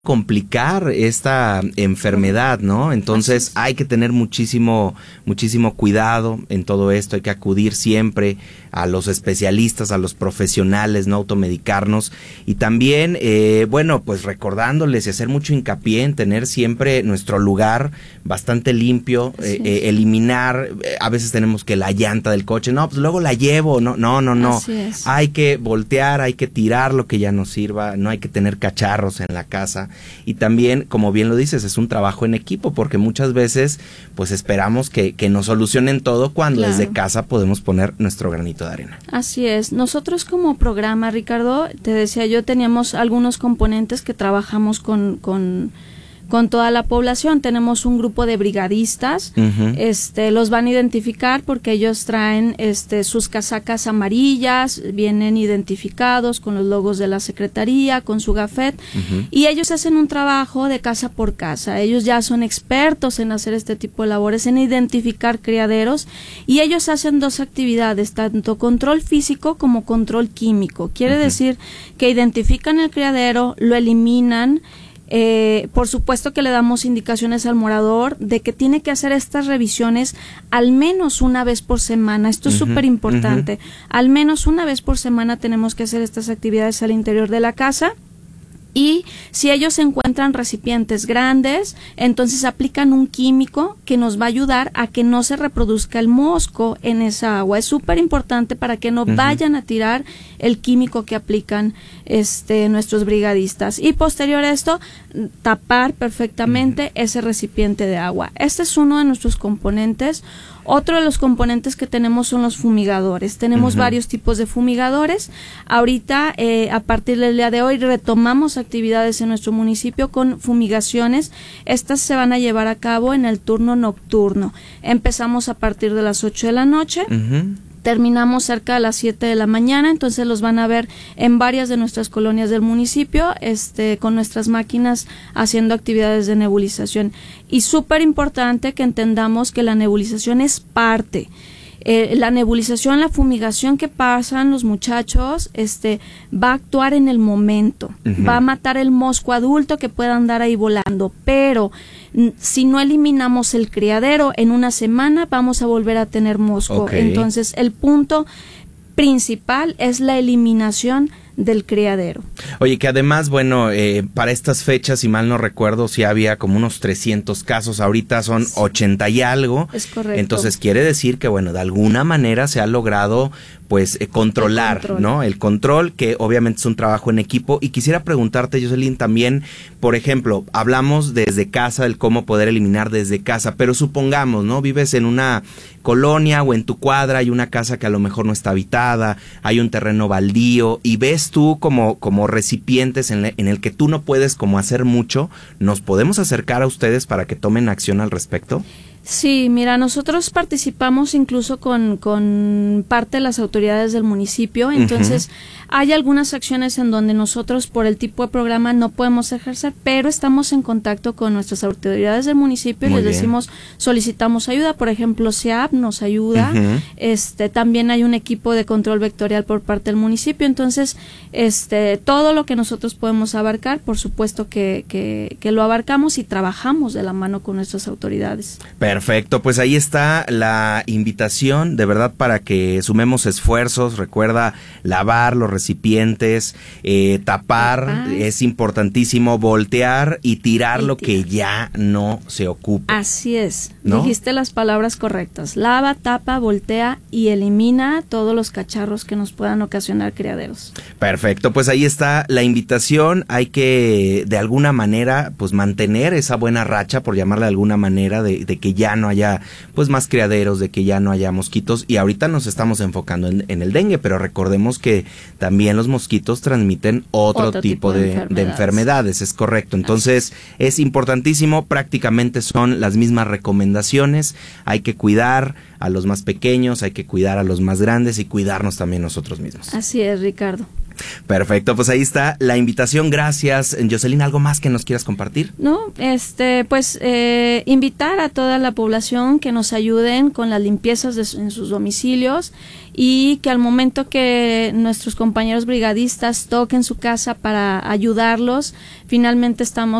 complicar esta enfermedad, ¿no? Entonces hay que tener muchísimo cuidado en todo esto, hay que acudir siempre a los especialistas, a los profesionales, no automedicarnos, y también, bueno, pues recordándoles y hacer mucho hincapié en tener siempre nuestro lugar bastante limpio, eliminar, a veces tenemos que la llanta del coche, no, pues luego la llevo, no, hay que voltear, hay que tirar lo que ya no sirva, no hay que tener cacharros en la casa. Y también, como bien lo dices, es un trabajo en equipo, porque muchas veces pues esperamos que nos solucionen todo cuando desde casa podemos poner nuestro granito de arena. Así es. Nosotros como programa, Ricardo, te decía yo, teníamos algunos componentes que trabajamos con toda la población. Tenemos un grupo de brigadistas, los van a identificar porque ellos traen sus casacas amarillas, vienen identificados con los logos de la secretaría, con su gafet, y ellos hacen un trabajo de casa por casa. Ellos ya son expertos en hacer este tipo de labores, en identificar criaderos, y ellos hacen dos actividades, tanto control físico como control químico. Quiere decir que identifican el criadero, lo eliminan. Por supuesto que le damos indicaciones al morador de que tiene que hacer estas revisiones al menos una vez por semana. Esto es súper importante. Al menos una vez por semana tenemos que hacer estas actividades al interior de la casa. Y si ellos encuentran recipientes grandes, entonces aplican un químico que nos va a ayudar a que no se reproduzca el mosco en esa agua. Es súper importante para que no vayan a tirar el químico que aplican nuestros brigadistas. Y posterior a esto, tapar perfectamente ese recipiente de agua. Este es uno de nuestros componentes. Otro de los componentes que tenemos son los fumigadores. Tenemos varios tipos de fumigadores. Ahorita, a partir del día de hoy, retomamos actividades en nuestro municipio con fumigaciones. Estas se van a llevar a cabo en el turno nocturno. Empezamos a partir de las 8 de la noche. Terminamos cerca de las 7 de la mañana, entonces los van a ver en varias de nuestras colonias del municipio, con nuestras máquinas haciendo actividades de nebulización. Y súper importante que entendamos que la nebulización es parte. La nebulización, la fumigación que pasan los muchachos, va a actuar en el momento, va a matar el mosco adulto que pueda andar ahí volando, pero si no eliminamos el criadero en una semana vamos a volver a tener mosco. Entonces el punto principal es la eliminación del criadero. Oye, que además, bueno, para estas fechas, si mal no recuerdo, sí había como unos 300 casos, ahorita son 80 y algo. Es correcto. Entonces quiere decir que, bueno, de alguna manera se ha logrado pues controlar, ¿no? El control, que obviamente es un trabajo en equipo. Y quisiera preguntarte, Jocelyn, también, por ejemplo, hablamos desde casa, del cómo poder eliminar desde casa, pero supongamos, ¿no? Vives en una colonia o en tu cuadra, hay una casa que a lo mejor no está habitada, hay un terreno baldío, y ves tú como recipientes en el que tú no puedes como hacer mucho. ¿Nos podemos acercar a ustedes para que tomen acción al respecto? Sí, mira, nosotros participamos incluso con parte de las autoridades del municipio, entonces hay algunas acciones en donde nosotros por el tipo de programa no podemos ejercer, pero estamos en contacto con nuestras autoridades del municipio y les decimos, solicitamos ayuda. Por ejemplo, SEAP nos ayuda, también hay un equipo de control vectorial por parte del municipio, entonces todo lo que nosotros podemos abarcar, por supuesto que lo abarcamos y trabajamos de la mano con nuestras autoridades. Perfecto, pues ahí está la invitación, de verdad, para que sumemos esfuerzos. Recuerda lavar los recipientes, tapar, es importantísimo, voltear y tirar lo que ya no se ocupa. Así es, ¿no? Dijiste las palabras correctas: lava, tapa, voltea y elimina todos los cacharros que nos puedan ocasionar criaderos. Perfecto, pues ahí está la invitación. Hay que de alguna manera pues mantener esa buena racha, por llamarla de alguna manera, de que ya no haya pues más criaderos, de que ya no haya mosquitos. Y ahorita nos estamos enfocando en el dengue, pero recordemos que también los mosquitos transmiten otro tipo de enfermedades, es correcto. Entonces es importantísimo, prácticamente son las mismas recomendaciones. Hay que cuidar a los más pequeños, hay que cuidar a los más grandes y cuidarnos también nosotros mismos. Así es, Ricardo. Perfecto, pues ahí está la invitación. Gracias, Jocelyn. ¿Algo más que nos quieras compartir? No, pues invitar a toda la población que nos ayuden con las limpiezas en sus domicilios, y que al momento que nuestros compañeros brigadistas toquen su casa para ayudarlos, finalmente estamos